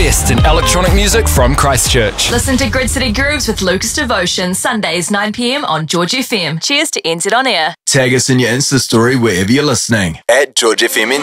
best in electronic music from Christchurch. Listen to Grid City Grooves with Lucas Devotion, Sundays 9 p.m. on George FM. Cheers to NZ On Air. Tag us in your Insta story wherever you're listening. @George FM NZ.